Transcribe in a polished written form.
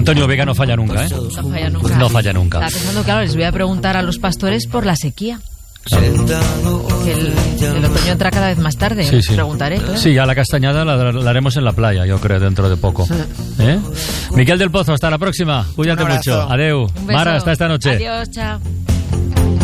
Antonio Vega no falla nunca, ¿eh? No falla nunca. No falla nunca. Estaba pensando, claro, les voy a preguntar a los pastores por la sequía. Que el otoño entra cada vez más tarde. Sí, sí. Preguntaré. Claro. Sí, ya la castañada la haremos en la playa, yo creo, dentro de poco. ¿Eh? Miquel del Pozo, hasta la próxima. Cuídate mucho. Adeu. Un beso. Mara, hasta esta noche. Adiós, chao.